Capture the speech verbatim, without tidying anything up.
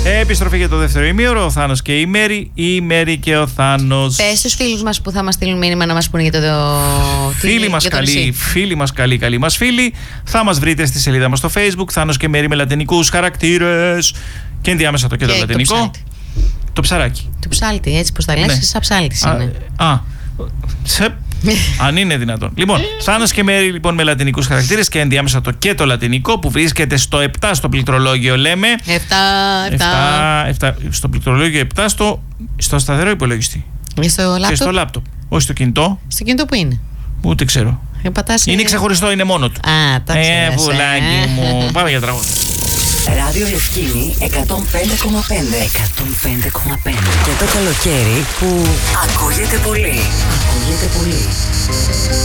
Επιστροφή για το δεύτερο ημίωρο. Ο Θάνος και η Μέρη. Η Μέρη και ο Θάνος. Πες στους φίλους μας που θα μας στείλουν μήνυμα να μας πούνε για το. Φίλοι μας καλοί, φίλοι μας καλοί, καλοί μας φίλοι. Θα μας βρείτε στη σελίδα μας στο Facebook. Θάνος και Μέρη με λατινικούς χαρακτήρες. Και ενδιάμεσα το και, και το λατινικό. Το, το ψαράκι. Το ψάλτη, έτσι πως τα λες, ναι. Σαν ψάλτης είναι. Α, α σε, αν είναι δυνατόν. Λοιπόν, Θάνος και Μέρη λοιπόν, με λατινικούς χαρακτήρες και ενδιάμεσα το και το λατινικό που βρίσκεται στο επτά στο πληκτρολόγιο, λέμε. επτά, επτά. επτά στο πληκτρολόγιο επτά στο, στο σταθερό υπολογιστή. Στο λάπτοπ. Και στο λάπτοπ. Όχι στο κινητό. Στο κινητό που είναι. Ούτε ξέρω. Ε, πατάς, είναι ξεχωριστό, είναι μόνο του. Α, τα ξέρεις. Ε, πουλάκι μου. Πάμε για τραγούδι. Ράδιο Λευκήνη εκατόν πέντε κόμμα πέντε. εκατόν πέντε κόμμα πέντε. Και το καλοκαίρι που ακούγεται πολύ. Ακούγεται πολύ.